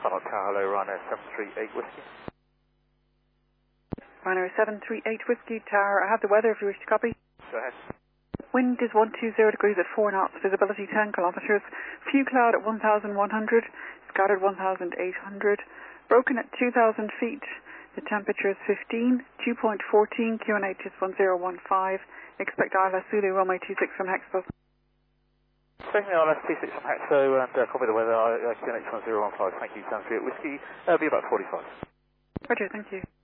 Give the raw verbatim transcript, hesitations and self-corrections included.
Final Tower, hello, Ryanair seven three eight Whiskey. Ryanair seven three eight Whiskey Tower, I have the weather if you wish to copy. Go ahead. Wind is one two zero degrees at four knots, visibility ten kilometres, few cloud at one thousand one hundred, scattered one thousand eight hundred, broken at two thousand feet, the temperature is fifteen, dew point fourteen, Q N H is one zero one five, expect I L S Zulu runway two six from Hexpo. Taking the I L S T six from Hexpo and uh, copy the weather, uh, Q N H one zero one five, thank you, seven three eight Whiskey, uh, be about forty-five. Roger, thank you.